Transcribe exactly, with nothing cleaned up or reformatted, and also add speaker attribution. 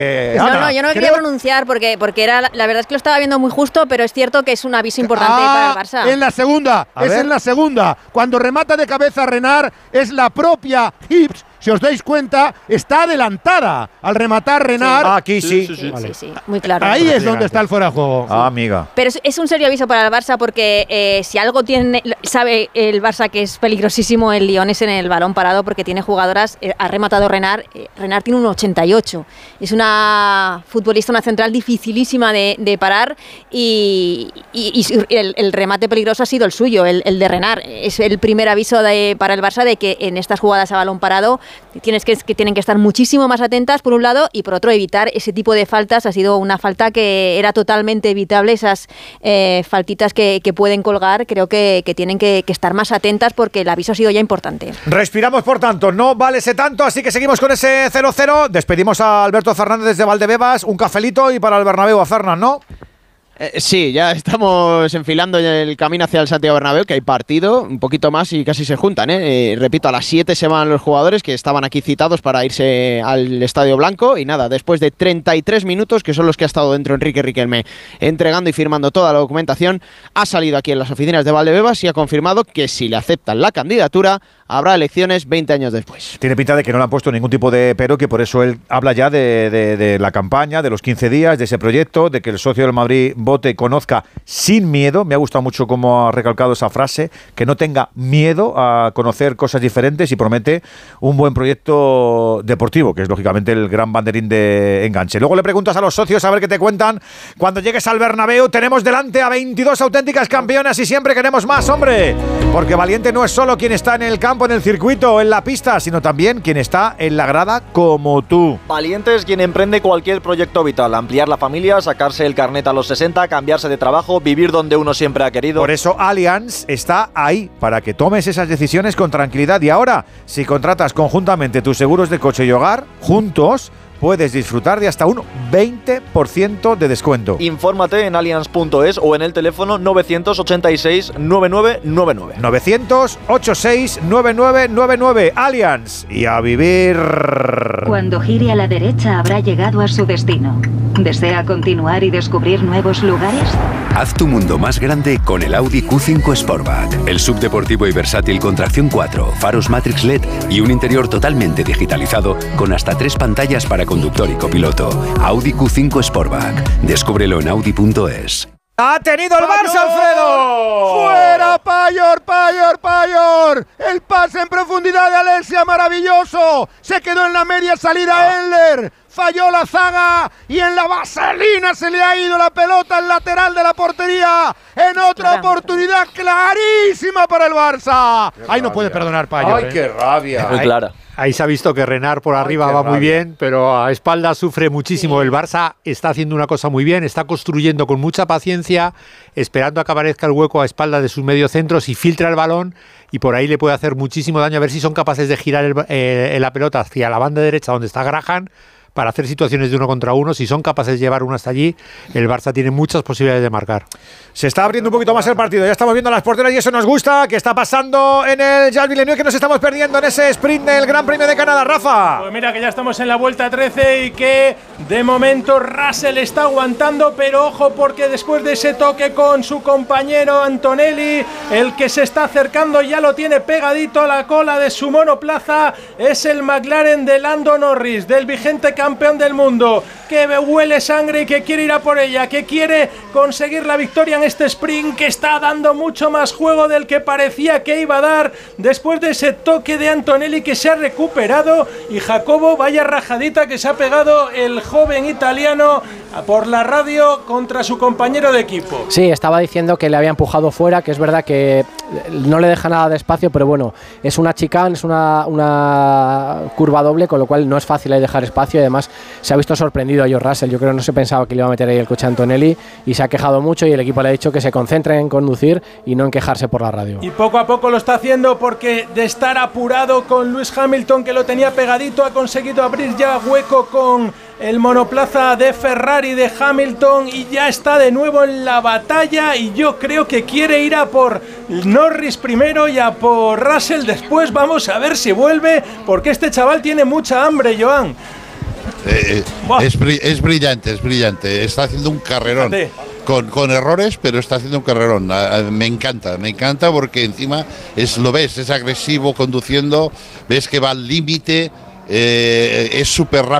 Speaker 1: Eh,
Speaker 2: no,
Speaker 1: Ana,
Speaker 2: no, yo no me
Speaker 1: creo...
Speaker 2: quería pronunciar porque, porque era, la verdad es que lo estaba viendo muy justo, pero es cierto que es un aviso importante
Speaker 1: ah,
Speaker 2: para el Barça.
Speaker 1: En la segunda,
Speaker 3: A
Speaker 1: es
Speaker 3: ver.
Speaker 1: en la segunda. Cuando remata de cabeza Renard, es la propia Hibbs. Si os dais cuenta, está adelantada al rematar Renard.
Speaker 3: Ah, aquí sí.
Speaker 2: Sí, sí,
Speaker 3: Vale.
Speaker 2: sí, sí, muy claro.
Speaker 1: Ahí es donde está el fuera de juego.
Speaker 3: Ah, amiga.
Speaker 2: Pero es, es un serio aviso para el Barça porque eh, si algo tiene, sabe el Barça que es peligrosísimo el Lyon es en el balón parado porque tiene jugadoras, eh, ha rematado Renard, eh, Renard tiene un ochenta y ocho, es una futbolista, una central dificilísima de, de parar y, y, y el, el remate peligroso ha sido el suyo, el, el de Renard. Es el primer aviso de, para el Barça de que en estas jugadas a balón parado tienes que, que tienen que estar muchísimo más atentas por un lado y por otro evitar ese tipo de faltas. Ha sido una falta que era totalmente evitable, esas eh, faltitas que, que pueden colgar. Creo que, que tienen que, que estar más atentas porque el aviso ha sido ya importante.
Speaker 3: Respiramos, por tanto, no vale ese tanto, así que seguimos con ese cero cero. Despedimos a Alberto Fernández desde Valdebebas, un cafelito y para el Bernabéu a Fernan, ¿no?
Speaker 4: Eh, sí, ya estamos enfilando el camino hacia el Santiago Bernabéu, que hay partido, un poquito más y casi se juntan, ¿eh? Eh, repito, a las siete se van los jugadores que estaban aquí citados para irse al Estadio Blanco y nada, después de treinta y tres minutos, que son los que ha estado dentro Enrique Riquelme entregando y firmando toda la documentación, ha salido aquí en las oficinas de Valdebebas y ha confirmado que si le aceptan la candidatura, habrá elecciones veinte años después.
Speaker 3: Tiene pinta de que no le han puesto ningún tipo de pero, que por eso él habla ya de, de, de la campaña, de los quince días, de ese proyecto, de que el socio del Madrid vote y conozca sin miedo. Me ha gustado mucho cómo ha recalcado esa frase, que no tenga miedo a conocer cosas diferentes y promete un buen proyecto deportivo, que es lógicamente el gran banderín de enganche. Luego le preguntas a los socios a ver qué te cuentan. Cuando llegues al Bernabéu tenemos delante a veintidós auténticas campeonas y siempre queremos más, hombre, porque valiente no es solo quien está en el campo, en el circuito, en la pista, sino también quien está en la grada como tú.
Speaker 5: Valiente es quien emprende cualquier proyecto vital, ampliar la familia, sacarse el carnet a los sesenta, cambiarse de trabajo, vivir donde uno siempre ha querido.
Speaker 3: Por eso Allianz está ahí, para que tomes esas decisiones con tranquilidad. Y ahora, si contratas conjuntamente tus seguros de coche y hogar, juntos, puedes disfrutar de hasta un veinte por ciento de descuento.
Speaker 5: Infórmate en allianz punto es o en el teléfono novecientos ochenta y seis, noventa y nueve noventa y nueve.
Speaker 3: novecientos ochenta y seis, noventa y nueve noventa y nueve. Allianz. Y a vivir.
Speaker 6: Cuando gire a la derecha habrá llegado a su destino. ¿Desea continuar y descubrir nuevos lugares?
Speaker 7: Haz tu mundo más grande con el Audi Q cinco Sportback. El subdeportivo y versátil con tracción cuatro, faros Matrix L E D y un interior totalmente digitalizado con hasta tres pantallas para conductor y copiloto. Audi Q cinco Sportback. Descúbrelo en audi punto es.
Speaker 3: ¡Ha tenido el Barça, Alfredo!
Speaker 1: ¡Fuera, Payor, Payor, Payor! El pase en profundidad de Alessia, maravilloso. Se quedó en la media salida Enler. Falló la zaga y en la vaselina se le ha ido la pelota al lateral de la portería. En otra oportunidad clarísima para el Barça. Ahí no puede perdonar Payor.
Speaker 3: ¡Ay,
Speaker 1: ¿eh?
Speaker 3: qué rabia!
Speaker 5: Muy clara.
Speaker 8: Ahí se ha visto que Renard por arriba
Speaker 3: Ay,
Speaker 8: va
Speaker 3: rabia.
Speaker 8: muy bien, pero a espalda sufre muchísimo. El Barça está haciendo una cosa muy bien, está construyendo con mucha paciencia, esperando a que aparezca el hueco a espalda de sus mediocentros y filtra el balón y por ahí le puede hacer muchísimo daño. A ver si son capaces de girar el, eh, la pelota hacia la banda derecha donde está Graham para hacer situaciones de uno contra uno. Si son capaces de llevar uno hasta allí, el Barça tiene muchas posibilidades de marcar.
Speaker 3: Se está abriendo un poquito más el partido. Ya estamos viendo las porteras y eso nos gusta. ¿Qué está pasando en el Jacques Villeneuve? Que nos estamos perdiendo en ese sprint del Gran Premio de Canadá, Rafa.
Speaker 9: Pues mira que ya estamos en la vuelta trece y que de momento Russell está aguantando, pero ojo porque después de ese toque con su compañero Antonelli, el que se está acercando ya lo tiene pegadito a la cola de su monoplaza, es el McLaren de Lando Norris, del vigente campeón del mundo, que huele sangre y que quiere ir a por ella, que quiere conseguir la victoria en este sprint, que está dando mucho más juego del que parecía que iba a dar después de ese toque de Antonelli, que se ha recuperado. Y Jacobo, vaya rajadita que se ha pegado el joven italiano por la radio contra su compañero de equipo.
Speaker 10: Sí, estaba diciendo que le había empujado fuera, que es verdad que no le deja nada de espacio, pero bueno, es una chicane, es una, una curva doble, con lo cual no es fácil ahí dejar espacio y además se ha visto sorprendido a George Russell. Yo creo que no se pensaba que le iba a meter ahí el coche a Antonelli y se ha quejado mucho y el equipo le ha dicho que se concentre en conducir y no en quejarse por la radio.
Speaker 9: Y poco a poco lo está haciendo porque de estar apurado con Lewis Hamilton, que lo tenía pegadito, ha conseguido abrir ya hueco con el monoplaza de Ferrari de Hamilton y ya está de nuevo en la batalla y yo creo que quiere ir a por Norris primero y a por Russell después. Vamos a ver si vuelve porque este chaval tiene mucha hambre, Joan.
Speaker 11: Eh, es, es brillante, es brillante. Está haciendo un carrerón. Con, con errores, pero está haciendo un carrerón. Me encanta, me encanta porque encima es, lo ves, es agresivo conduciendo, ves que va al límite, eh, es súper rápido.